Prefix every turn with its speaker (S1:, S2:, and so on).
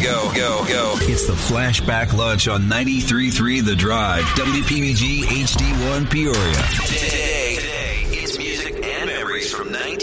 S1: Go. It's the Flashback Lunch on 93.3 The Drive, WPBG HD1 Peoria. Today, it's music and memories from